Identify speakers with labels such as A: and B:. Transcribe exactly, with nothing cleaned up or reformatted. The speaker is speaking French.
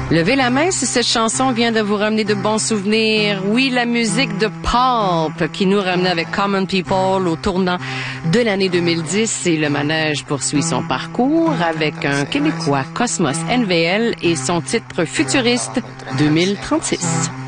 A: Levez la main si cette chanson vient de vous ramener de bons souvenirs. Oui, la musique de Pulp qui nous ramenait avec Common People au tournant de l'année deux mille dix et le manège poursuit son parcours avec un Québécois, Cosmos N V L et son titre futuriste deux mille trente-six.